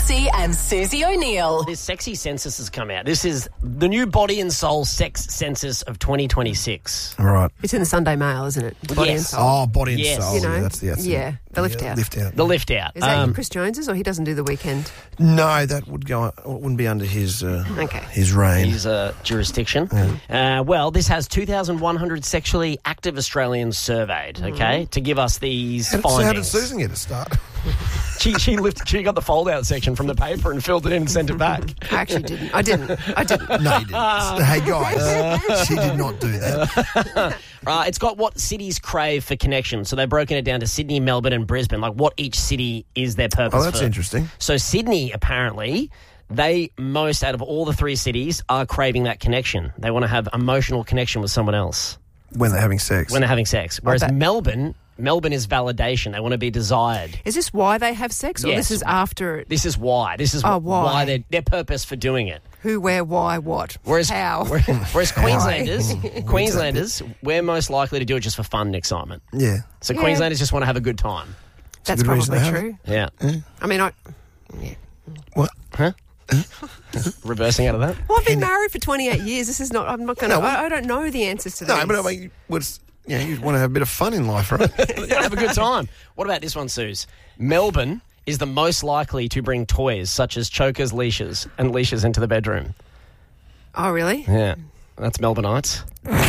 Lutzi and Susie O'Neill. This sexy census has come out. This is the new body and soul sex census of 2026. All right. It's in the Sunday Mail, isn't it? Body and soul. Oh, body and Yes. soul. You know, Yeah, that's the the lift out. Lift out. The lift out. Is that Chris Jones's, or he doesn't do the weekend? No, that would go. It wouldn't be under his his reign. His jurisdiction. Well, this has 2,100 sexually active Australians surveyed, okay, to give us these So findings. how did Susan get a start? She got the fold-out section from the paper and filled it in and sent it back. I actually didn't. I didn't. No, you didn't. Hey, guys, she did not do that. It's got what cities crave for connection. So they've broken it down to Sydney, Melbourne and Brisbane, like what each city is their purpose Oh, that's for. interesting. So Sydney, apparently, they most out of all the three cities are craving that connection. They want to have emotional connection with someone else When they're having sex. when they're having sex. Whereas Melbourne is validation. They want to be desired. Is this why they have sex, or Yes. this is after it? This is why. This is why? why their purpose for doing it. Who, where, why, what? Whereas, how? whereas Queenslanders, we're most likely to do it just for fun and excitement. Yeah. So Queenslanders just want to have a good time. That's a good reason probably to have true. Yeah. I mean, What? Reversing out of that. well, I've been married for 28 years. This is not. I'm not going to. No, I don't know the answers to this. No, but I mean, you want to have a bit of fun in life, right? Yeah, have a good time. What about this one, Suze? Melbourne is the most likely to bring toys such as chokers, leashes, and leashes into the bedroom. Oh, really? Yeah. That's Melbourneites.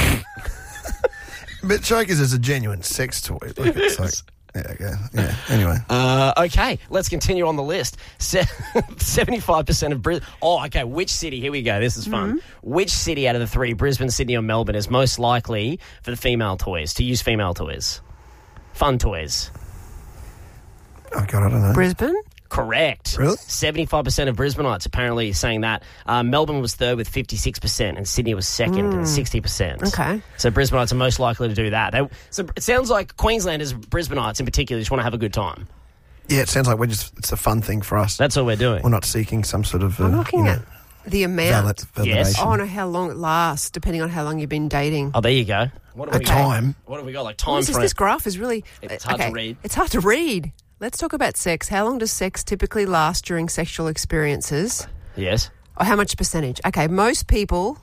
But chokers is a genuine sex toy. Like, it's like, yeah, okay. Yeah. Anyway. Okay, let's continue on the list. 75% of Brisbane. Oh, okay, which city? Here we go. This is fun. Which city out of the three, Brisbane, Sydney or Melbourne, is most likely for the female toys, to use female toys? Fun toys. Oh, God, I don't know. Brisbane? Correct. Really? 75% of Brisbaneites apparently saying that. Melbourne was third with 56% and Sydney was second at 60%. Okay. So Brisbaneites are most likely to do that. So it sounds like Queenslanders, Brisbaneites in particular, just want to have a good time. Yeah, it sounds like it's a fun thing for us. That's all we're doing. We're not seeking some sort of I'm looking at the amount. validation. Yes. Oh, no, how long it lasts, depending on how long you've been dating. Oh, there you go. What have A we got? time. What have we got? Like time This, frame? this graph is really... It's hard to read. It's hard to read. Let's talk about sex. How long does sex typically last during sexual experiences? Yes. Or how much percentage? Okay, most people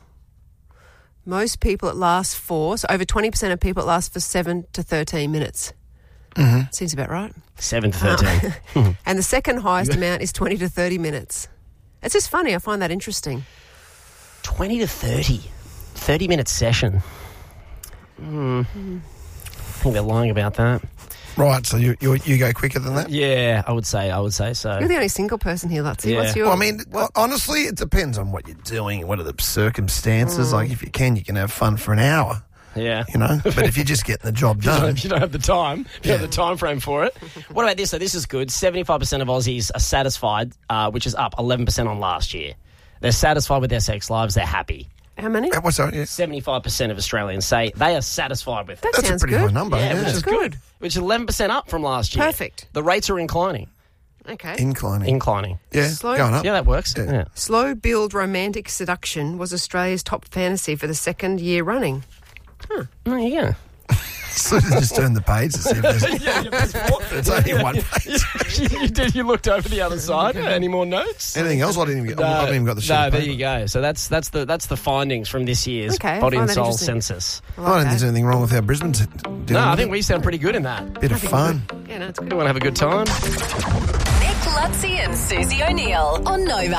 it lasts for, so over 20% of people it lasts for 7 to 13 minutes. Mm-hmm. Seems about right. 7 to 13. And the second highest amount is 20 to 30 minutes. It's just funny. I find that interesting. 20 to 30. 30-minute session. I think they're lying about that. Right, so you go quicker than that? Yeah, I would say so. You're the only single person here, Lutzi. Yeah. What's your... Well, I mean, honestly, it depends on what you're doing, what are the circumstances. Like, if you can have fun for an hour, Yeah. you know. But if you're just getting the job done, If you don't have the time, if you have the time frame for it. What about this? So this is good. 75% of Aussies are satisfied, which is up 11% on last year. They're satisfied with their sex lives. They're happy. How many? what's that? Yeah. 75% of Australians say they are satisfied with it. That That's a sounds pretty good. high number. Yeah, Yeah, which is good. Which is 11% up from last year. Perfect. The rates are inclining. Okay. Inclining. Yeah, Slow- going up. Yeah, that works. Yeah. Yeah. Slow build romantic seduction was Australia's top fantasy for the second year running. There you go. So just turn the page to see if there's... It's only one page. You looked over the other side. Any more notes? Anything else? I haven't even got the sheet No, of there paper. you go. So that's the findings from this year's Okay, I Body and find that Soul interesting. census. I I like don't think that. there's anything wrong with how Brisbane's doing. No, I think we sound pretty good in that. Bit of fun. Yeah, no, it's good. You want to have a good time? Nick Lutzi and Susie O'Neill on Nova.